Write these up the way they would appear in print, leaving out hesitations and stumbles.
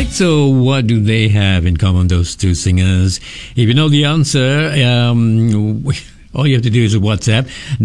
So what do they have in common, those two singers? If you know the answer, all you have to do is a WhatsApp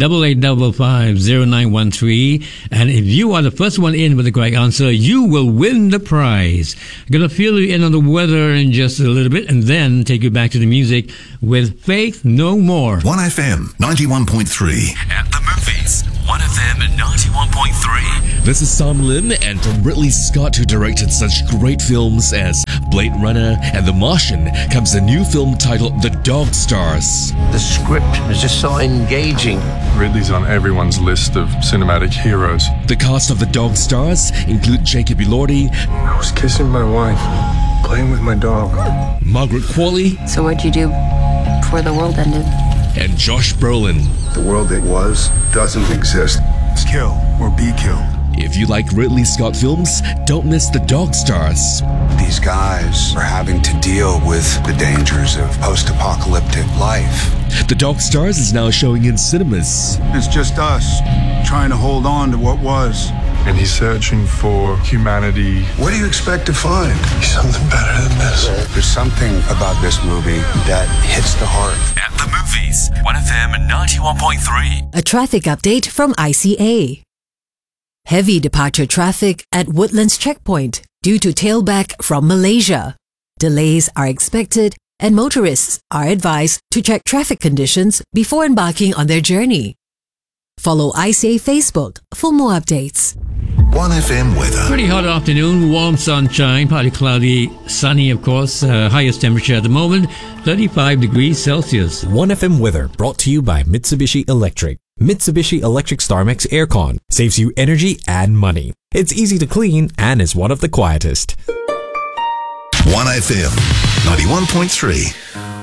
88550913, and if you are the first one in with the correct answer, you will win the prize. I'm gonna fill you in on the weather in just a little bit, and then take you back to the music with Faith No More. 1FM 91.3 at the movies. 1FM 91.3. This is Sam Lin, and from Ridley Scott, who directed such great films as Blade Runner and The Martian, comes a new film titled The Dog Stars. The script is just so engaging. Ridley's on everyone's list of cinematic heroes. The cast of The Dog Stars include Jacob Elordi. I was kissing my wife, playing with my dog. Margaret Qualley. So what'd you do before the world ended? And Josh Brolin. The world that was doesn't exist. It's kill or be killed. If you like Ridley Scott films, don't miss The Dog Stars. These guys are having to deal with the dangers of post-apocalyptic life. The Dog Stars is now showing in cinemas. It's just us trying to hold on to what was. And he's searching for humanity. What do you expect to find? Something better than this. There's something about this movie that hits the heart. At the movies. 1FM 91.3. A traffic update from ICA. Heavy departure traffic at Woodlands Checkpoint due to tailback from Malaysia. Delays are expected, and motorists are advised to check traffic conditions before embarking on their journey. Follow ICA Facebook for more updates. 1FM weather. Pretty hot afternoon, warm sunshine, partly cloudy, sunny of course. Highest temperature at the moment, 35 degrees Celsius. 1FM weather brought to you by Mitsubishi Electric. Mitsubishi Electric StarMax Aircon saves you energy and money. It's easy to clean and is one of the quietest. 1FM 91.3.